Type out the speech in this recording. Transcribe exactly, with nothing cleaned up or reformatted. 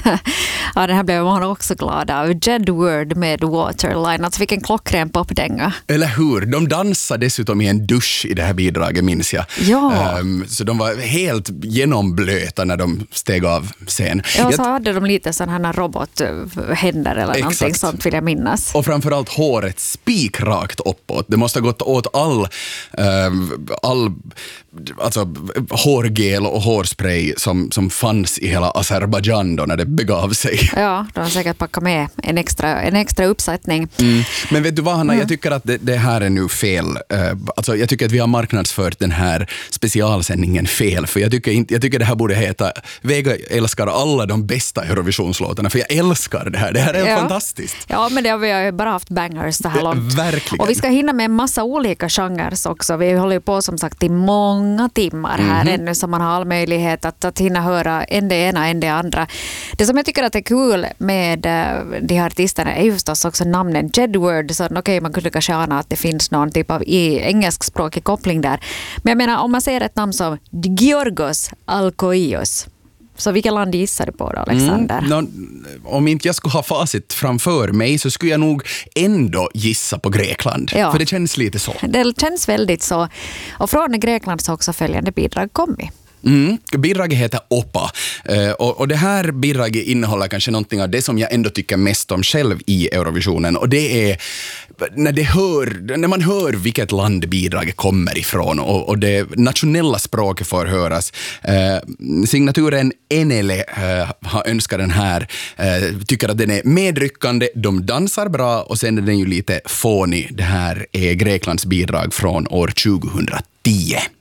Ja, den här blev man också glad av. Jedward med Waterline. Alltså vilken klockren popdänga. Eller hur? De dansade dessutom i en dusch i det här bidraget, minns jag. Ja. Um, så de var helt genomblöta när de steg av scen. Ja, så hade de lite sådana här robothänder eller Exakt. någonting sånt, vill jag minnas. Och framförallt håret spikrakt uppåt. Det måste ha gått åt all, um, all alltså, hårgel och hårspray som, som fanns i hela Azerbaijan då när det begav sig. Ja, de har säkert packat med en extra, en extra uppsättning. Mm. Men vet du vad, Hanna, Mm. jag tycker att det, det här är nu fel. Uh, alltså, jag tycker att vi har marknadsfört den här specialsändningen fel. För jag tycker, inte, jag tycker det här borde heta Vega älskar alla de bästa Eurovisionslåtarna. För jag älskar det här. Det här är Ja. fantastiskt. Ja, men det har vi har ju bara haft bangers så här Det- långt. verkligen. Och vi ska hinna med en massa olika genrer också. Vi håller ju på som sagt i många timmar här Mhm. ännu, så man har all möjlighet att, att hinna höra en det ena, en det andra. Det som jag tycker att är kul med uh, de här artisterna är just också namnen Jedward. Så okej, okay, man kunde kanske ana att det finns någon typ av i engelskspråkig koppling där. Men jag menar, om man säger ett namn som Giorgos Alkoios, så vilka land gissar du på då, Alexander? Mm, nå, om inte jag skulle ha facit framför mig så skulle jag nog ändå gissa på Grekland. Ja. För det känns lite så. Det känns väldigt så. Och från Grekland så har också följande bidrag kommit. Mm. Bidraget heter Opa uh, och, och det här bidraget innehåller kanske någonting av det som jag ändå tycker mest om själv i Eurovisionen, och det är när, det hör, när man hör vilket land bidraget kommer ifrån och, och det nationella språket får höras. Uh, signaturen Enele uh, har önskat den här, uh, tycker att den är medryckande, de dansar bra och sen är den ju lite fånig. Det här är Greklands bidrag från år tjugohundratio.